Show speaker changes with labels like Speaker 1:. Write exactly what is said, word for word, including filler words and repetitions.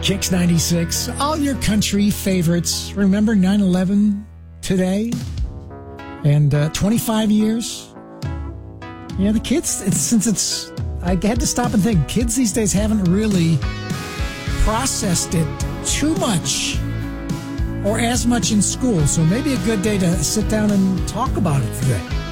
Speaker 1: Kicks ninety-six, all your country favorites. Remember nine eleven today? And uh, twenty-five years? Yeah, the kids, it's, since it's, I had to stop and think, kids these days haven't really processed it too much or as much in school. So maybe a good day to sit down and talk about it today.